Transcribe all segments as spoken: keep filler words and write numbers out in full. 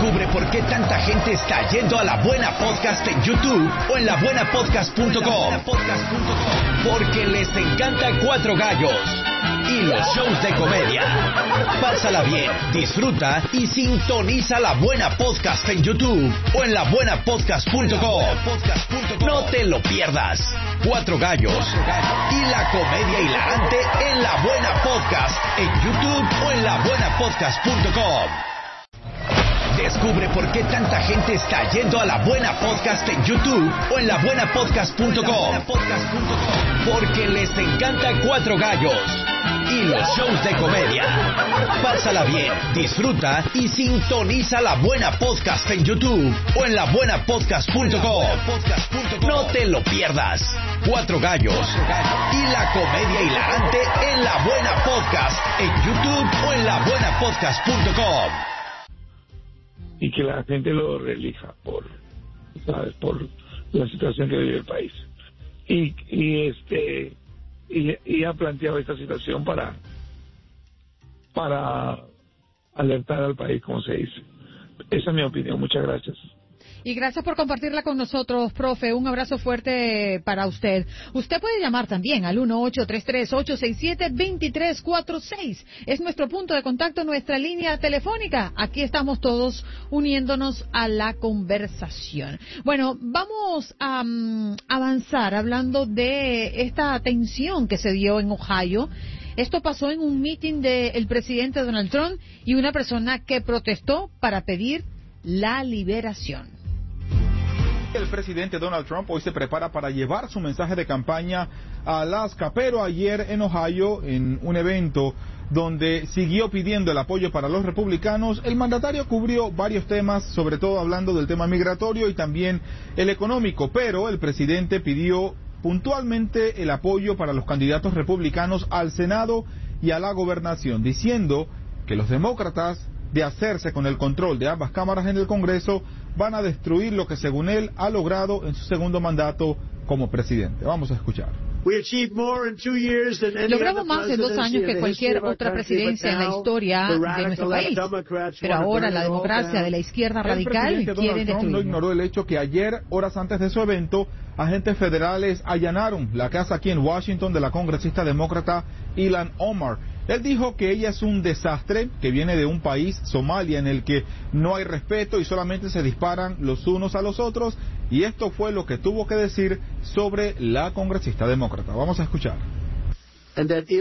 Descubre por qué tanta gente está yendo a La Buena Podcast en YouTube o en la buena podcast punto com. Porque les encanta Cuatro Gallos y los shows de comedia. Pásala bien, disfruta y sintoniza La Buena Podcast en YouTube o en la buena podcast punto com. No te lo pierdas. Cuatro Gallos y la comedia hilarante en La Buena Podcast en YouTube o en la buena podcast punto com. Descubre por qué tanta gente está yendo a La Buena Podcast en YouTube o en la buena podcast punto com. Porque les encanta Cuatro Gallos y los shows de comedia. Pásala bien, disfruta y sintoniza La Buena Podcast en YouTube o en la buena podcast punto com. No te lo pierdas. Cuatro Gallos y la comedia hilarante en La Buena Podcast en YouTube o en la buena podcast punto com. Y que la gente lo relija por, ¿sabes? Por la situación que vive el país. Y, y este y, y ha planteado esta situación para para alertar al país, como se dice. Esa es mi opinión. Muchas gracias. Y gracias por compartirla con nosotros, profe. Un abrazo fuerte para usted. Usted puede llamar también al uno ocho tres tres, ocho seis siete, dos tres cuatro seis. Es nuestro punto de contacto, nuestra línea telefónica. Aquí estamos todos uniéndonos a la conversación. Bueno, vamos a um, avanzar hablando de esta tensión que se dio en Ohio. Esto pasó en un meeting del presidente Donald Trump y una persona que protestó para pedir la liberación. El presidente Donald Trump hoy se prepara para llevar su mensaje de campaña a Alaska, pero ayer en Ohio, en un evento donde siguió pidiendo el apoyo para los republicanos, el mandatario cubrió varios temas, sobre todo hablando del tema migratorio y también el económico, pero el presidente pidió puntualmente el apoyo para los candidatos republicanos al Senado y a la gobernación, diciendo que los demócratas, de hacerse con el control de ambas cámaras en el Congreso, van a destruir lo que según él ha logrado en su segundo mandato como presidente. Vamos a escuchar. Logramos más en dos años que cualquier otra presidencia en la historia de nuestro país. Pero ahora la democracia de la izquierda radical quiere destruirlo. No ignoró el hecho que ayer, horas antes de su evento, agentes federales allanaron la casa aquí en Washington de la congresista demócrata Ilhan Omar. Él dijo que ella es un desastre, que viene de un país, Somalia, en el que no hay respeto y solamente se disparan los unos a los otros, y esto fue lo que tuvo que decir sobre la congresista demócrata. Vamos a escuchar. Y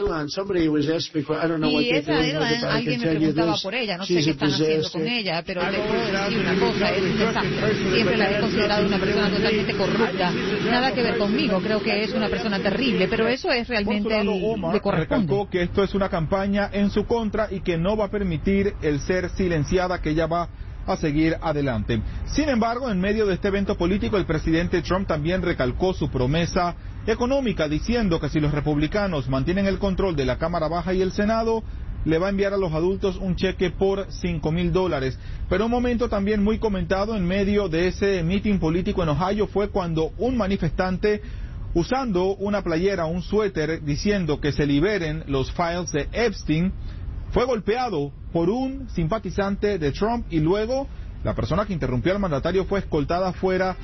esa Elon, alguien me preguntaba por ella, no sé qué están haciendo con ella, pero te puedo decir una cosa, es un desastre. Siempre la he considerado una persona totalmente corrupta, nada que ver conmigo, creo que es una persona terrible, pero eso es realmente el, le corresponde. Recalcó que esto es una campaña en su contra y que no va a permitir el ser silenciada, que ella va a seguir adelante. Sin embargo, en medio de este evento político, el presidente Trump también recalcó su promesa económica, diciendo que si los republicanos mantienen el control de la Cámara Baja y el Senado, le va a enviar a los adultos un cheque por cinco mil dólares. Pero un momento también muy comentado en medio de ese meeting político en Ohio fue cuando un manifestante, usando una playera, un suéter, diciendo que se liberen los files de Epstein, fue golpeado por un simpatizante de Trump y luego la persona que interrumpió al mandatario fue escoltada afuera.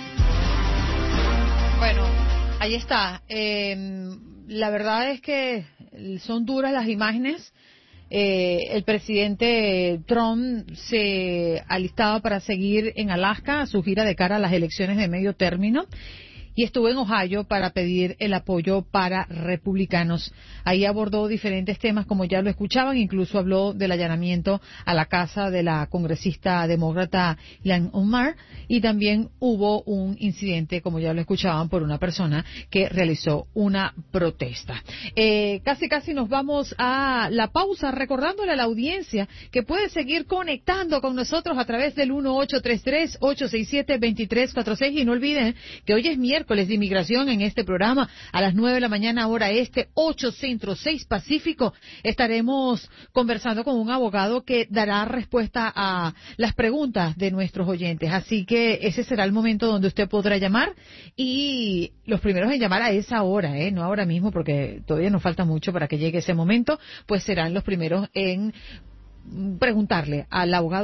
Bueno, ahí está. Eh, la verdad es que son duras las imágenes. Eh, el presidente Trump se alistaba para seguir en Alaska su gira de cara a las elecciones de medio término. Y estuvo en Ohio para pedir el apoyo para republicanos. Ahí abordó diferentes temas, como ya lo escuchaban, incluso habló del allanamiento a la casa de la congresista demócrata Ilhan Omar, y también hubo un incidente, como ya lo escuchaban, por una persona que realizó una protesta. Eh, casi casi nos vamos a la pausa, recordándole a la audiencia que puede seguir conectando con nosotros a través del uno ocho tres tres, ocho seis siete, dos tres cuatro seis, y no olviden que hoy es miércoles de inmigración en este programa a las nueve de la mañana hora este, ocho centro, seis pacífico. Estaremos conversando con un abogado que dará respuesta a las preguntas de nuestros oyentes, así que ese será el momento donde usted podrá llamar, y los primeros en llamar a esa hora, ¿eh? No ahora mismo porque todavía nos falta mucho para que llegue ese momento, pues serán los primeros en preguntarle al abogado